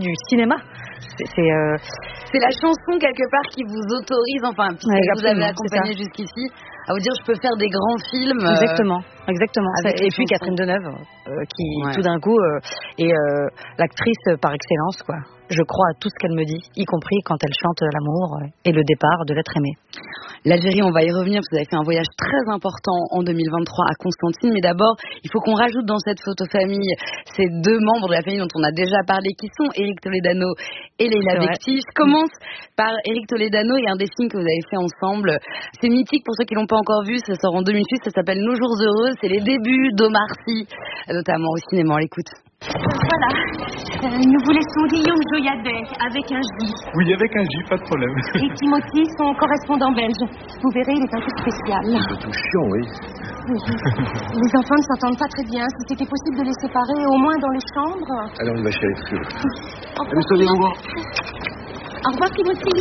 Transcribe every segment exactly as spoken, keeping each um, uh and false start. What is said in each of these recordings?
du cinéma. C'est, c'est, euh... c'est la chanson quelque part qui vous autorise, enfin, puisque ouais, vous avez accompagné jusqu'ici, à vous dire je peux faire des grands films. Euh... Exactement, exactement. Et puis Catherine Deneuve, euh, qui ouais. tout d'un coup euh, est euh, l'actrice par excellence, quoi. Je crois à tout ce qu'elle me dit, y compris quand elle chante l'amour et le départ de l'être aimé. L'Algérie, on va y revenir, parce que vous avez fait un voyage très important en deux mille vingt-trois à Constantine, mais d'abord, il faut qu'on rajoute dans cette photo famille ces deux membres de la famille dont on a déjà parlé, qui sont Éric Toledano et Leïla Bekti. Je commence par Éric Toledano et un des films que vous avez fait ensemble. C'est mythique pour ceux qui l'ont pas encore vu, ça sort en deux mille huit, ça s'appelle Nos jours heureux, c'est les débuts d'Omar Sy, notamment au cinéma, on l'écoute. Voilà, euh, nous vous laissons Guillaume Joyadet avec un J. Oui, avec un J, pas de problème. Et Timothy, son correspondant belge. Vous verrez, il est un peu spécial. Un peu tout chiant, oui. Oui. Les enfants ne s'entendent pas très bien. Si c'était possible de les séparer, au moins dans les chambres. Allez, on y va chez Alex. Allez, soyez au revoir. Au revoir, Timothy.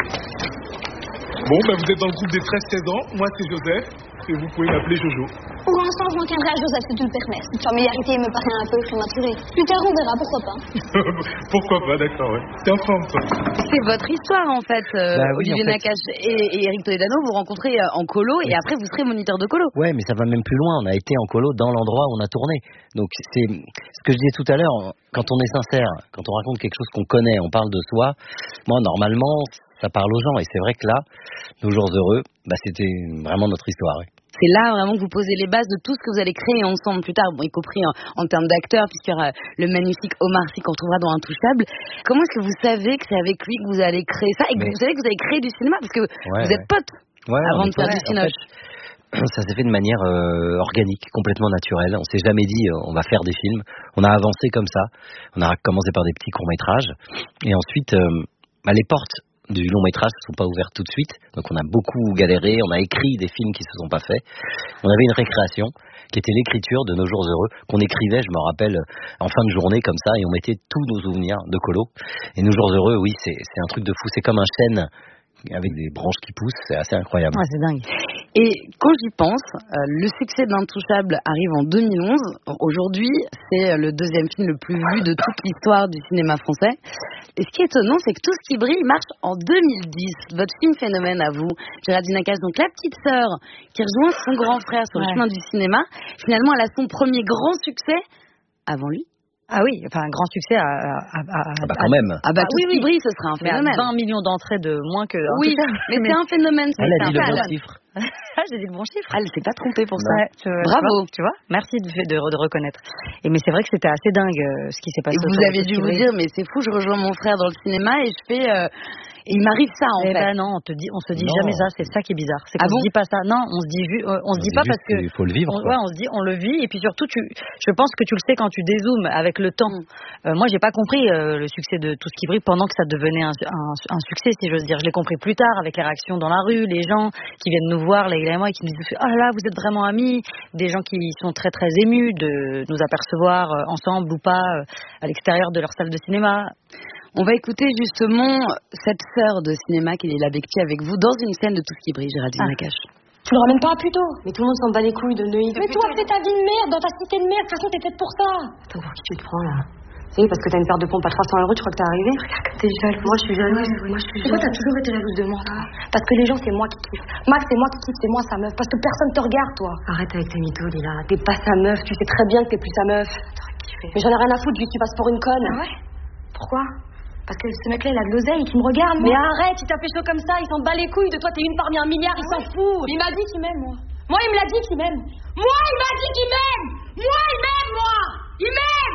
Bon, ben vous êtes dans le groupe des treize seize ans. Moi, c'est Joseph. Et vous pouvez m'appeler Jojo. Pour l'instant, je m'enquêterai à Joseph, si tu le permets. Cette familiarité me paraît un peu prématurée. Plus tard, on verra, pourquoi pas. Pourquoi pas, d'accord, ouais. T'es en forme, toi. C'est votre histoire, en fait, euh, bah, oui, Olivier en fait. Nakache et, et Éric Toledano. Vous rencontrez euh, en colo et après, vous serez moniteur de colo. Ouais, mais ça va même plus loin. On a été en colo dans l'endroit où on a tourné. Donc, c'est ce que je disais tout à l'heure. Quand on est sincère, quand on raconte quelque chose qu'on connaît, on parle de soi. Moi, normalement, ça parle aux gens. Et c'est vrai que là, Nos jours heureux, bah, c'était vraiment notre histoire. Ouais. C'est là vraiment que vous posez les bases de tout ce que vous allez créer ensemble plus tard, bon, y compris en, en termes d'acteurs, puisqu'il y aura le magnifique Omar Sy qu'on retrouvera dans Intouchable. Comment est-ce que vous savez que c'est avec lui que vous allez créer ça et que mais... vous savez que vous allez créer du cinéma parce que ouais, vous êtes ouais. potes ouais, avant de faire ouais, du cinéma. En fait, ça s'est fait de manière euh, organique, complètement naturelle. On s'est jamais dit euh, on va faire des films. On a avancé comme ça. On a commencé par des petits courts métrages et ensuite euh, bah, les portes du long métrage ne sont pas ouvertes tout de suite, donc on a beaucoup galéré, on a écrit des films qui se sont pas faits. On avait une récréation qui était l'écriture de Nos jours heureux, qu'on écrivait, je me rappelle, en fin de journée comme ça, et on mettait tous nos souvenirs de colo. Et Nos jours heureux, oui, c'est, c'est un truc de fou, c'est comme un chêne avec des branches qui poussent, c'est assez incroyable. Ouais, c'est dingue. Et quand j'y pense, euh, le succès d'Intouchable arrive en deux mille onze. Aujourd'hui, c'est le deuxième film le plus vu de toute l'histoire du cinéma français. Et ce qui est étonnant, c'est que Tout ce qui brille marche en deux mille dix. Votre film phénomène à vous, Géraldine Nakache, donc la petite sœur qui rejoint son grand frère sur ouais. le chemin du cinéma. Finalement, elle a son premier grand succès avant lui. Ah oui, enfin un grand succès à, à, à, ah bah quand même. Ah bah ah, Tout oui, ce qui oui. brille, ce sera un phénomène. vingt millions d'entrées de moins que. Oui, mais c'est un phénomène. Elle a dit le bon chiffre. Ah, j'ai dit le bon chiffre. Elle s'est pas trompée pour non. ça. Ouais, tu, Bravo. Tu vois, merci de, de, de reconnaître. Et mais c'est vrai que c'était assez dingue euh, ce qui s'est passé. Et vous avez dû vous dire, mais c'est fou, je rejoins mon frère dans le cinéma et je fais. Euh, Et il m'arrive ça en eh fait. Ben non, on te dit, on se dit non. jamais ça. C'est ça qui est bizarre. C'est qu'on ah bon se dit pas ça. Non, on se dit, on, on se dit pas parce que. Il faut le vivre. On, ouais, on se dit, on le vit. Et puis surtout, tu, je pense que tu le sais quand tu dézoomes avec le temps. Mm. Euh, moi, j'ai pas compris euh, le succès de Tout ce qui brille pendant que ça devenait un, un, un succès, si j'ose dire. Je l'ai compris plus tard avec les réactions dans la rue, les gens qui viennent nous voir, les gars et moi, et qui nous disent, oh là là, vous êtes vraiment amis. Des gens qui sont très très émus de nous apercevoir euh, ensemble ou pas euh, à l'extérieur de leur salle de cinéma. On va écouter justement cette sœur de cinéma qui est Leïla Bekti avec vous dans une scène de Tout ce qui brille, Géraldine ah. Nakache. Tu le ramènes pas plus tôt. Mais tout le monde s'en bat les couilles de Neuilly. Mais toi, fais ta vie de merde dans ta cité de merde. De toute façon, t'es faite pour ça. Attends, pour qui tu te prends là? C'est parce que t'as une paire de pompes à trois cents euros, tu crois que t'es arrivé? Regarde comme t'es jalouse. Moi, je suis jalouse. Ouais, moi, je suis Pourquoi t'as toujours été jalouse de moi, toi? Parce que les gens, c'est moi qui kiffe. Max, c'est moi qui kiffe, c'est moi sa meuf. Parce que personne te regarde, toi. Arrête avec tes mythos, Lila. T'es pas sa meuf. Tu sais très bien que t'es plus sa meuf. T'aurais kiffé. Mais j'en ai rien à foutre vu que tu passes pour une conne. Ah ouais? Pourquoi? Parce que ce mec-là, il a de l'oseille, qui me regarde, moi. Mais arrête, il t'a fait chaud comme ça, il s'en bat les couilles. De toi, t'es une parmi un milliard, il s'en fout. Il m'a dit qu'il m'aime, moi. Moi, il me l'a dit qu'il m'aime. Moi, il m'a dit qu'il m'aime. Moi, il m'aime, moi. Il m'aime.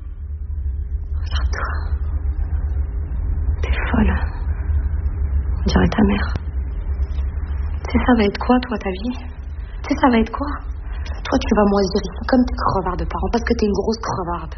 Regarde-toi. T'es folle. On dirait ta mère. Tu sais, ça va être quoi, toi, ta vie? Tu sais, ça va être quoi? Toi, tu vas moisir ici comme tes crevards de parents, parce que t'es une grosse crevarde.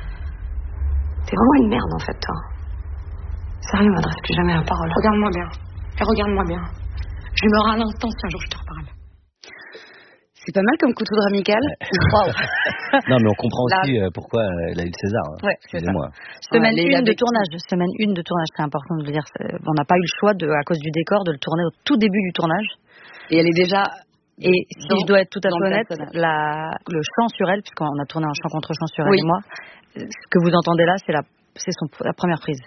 T'es vraiment une merde, en fait, toi. Sérieux, m'adresse plus jamais la parole. Regarde-moi bien. Et regarde-moi bien. Je meurs à l'instant si un jour je te reparle. C'est pas mal comme coup de foudre amical. Wow. Non, mais on comprend aussi euh, pourquoi elle a eu le César. Hein. Ouais, excusez-moi. Semaine ouais, une de tournage. Semaine une de tournage, c'est important de le dire. On n'a pas eu le choix, de, à cause du décor, de le tourner au tout début du tournage. Et elle est déjà... Et si dans, je dois être tout à fait honnête, la, le chant sur elle, puisqu'on a tourné un chant contre chant sur elle oui. et moi, ce que vous entendez là, c'est la, c'est son, la première prise.